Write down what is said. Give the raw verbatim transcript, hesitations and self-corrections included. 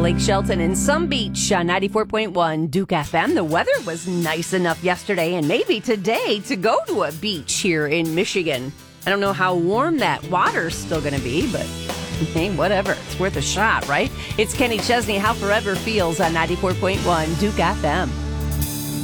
Lake Shelton and some beach on ninety-four point one Duke F M. The weather was nice enough yesterday and maybe today to go to a beach here in Michigan. I don't know how warm that water's still going to be, but hey, whatever. It's worth a shot, right? It's Kenny Chesney, How Forever Feels on ninety-four point one Duke F M.